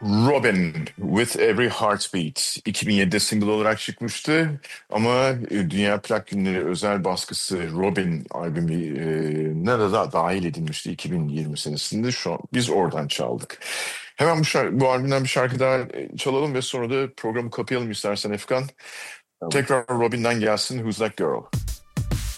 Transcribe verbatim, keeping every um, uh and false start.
Robin With Every Heartbeat iki bin yedide single olarak çıkmıştı ama e, Dünya Plak Günleri özel baskısı Robin albümüne de da dahil edilmişti iki bin yirmi senesinde. Şu an biz oradan çaldık. Hemen bu, şarkı, bu albümden bir şarkı daha e, çalalım ve sonra da programı kapayalım istersen Efkan. Tamam. Tekrar Robin'den gelsin Who's That Girl?